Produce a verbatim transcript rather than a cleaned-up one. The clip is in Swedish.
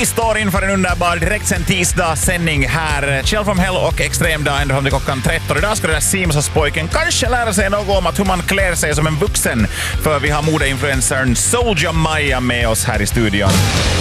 Vi står inför en underbar direktsänd tisdagssändning här. Chill from Hell och Extremdag ända fram till klockan tretton. Idag ska det där Simsas-pojken kanske lära sig något om att hur man klär sig som en vuxen. För vi har modeinfluencern Soulja Maja med oss här i studion.